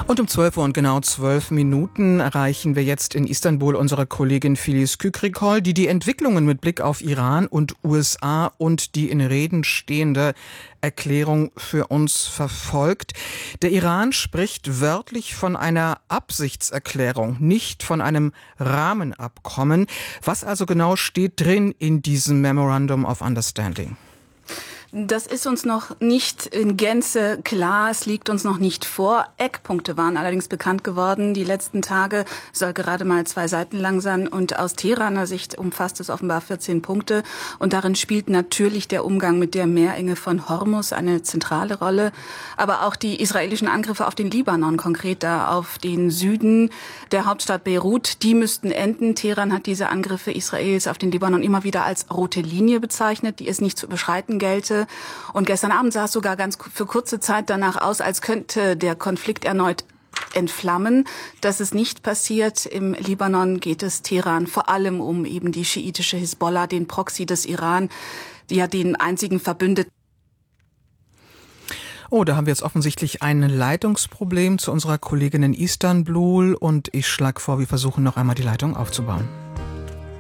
Und um 12 Uhr und genau 12 Minuten erreichen wir jetzt in Istanbul unsere Kollegin Filiz Kükrikol, die die Entwicklungen mit Blick auf Iran und USA und die in Reden stehende Erklärung für uns verfolgt. Der Iran spricht wörtlich von einer Absichtserklärung, nicht von einem Rahmenabkommen. Was also genau steht drin in diesem Memorandum of Understanding? Das ist uns noch nicht in Gänze klar, es liegt uns noch nicht vor. Eckpunkte waren allerdings bekannt geworden. Die letzten Tage soll gerade mal 2 Seiten lang sein und aus Teheraner Sicht umfasst es offenbar 14 Punkte. Und darin spielt natürlich der Umgang mit der Meerenge von Hormuz eine zentrale Rolle. Aber auch die israelischen Angriffe auf den Libanon, konkret da auf den Süden der Hauptstadt Beirut, die müssten enden. Teheran hat diese Angriffe Israels auf den Libanon immer wieder als rote Linie bezeichnet, die es nicht zu überschreiten gelte. Und gestern Abend sah es sogar ganz für kurze Zeit danach aus, als könnte der Konflikt erneut entflammen. Das ist nicht passiert. Im Libanon geht es Teheran vor allem um eben die schiitische Hisbollah, den Proxy des Iran, die ja den einzigen Verbündeten. Oh, da haben wir jetzt offensichtlich ein Leitungsproblem zu unserer Kollegin in Istanbul und ich schlage vor, wir versuchen noch einmal die Leitung aufzubauen.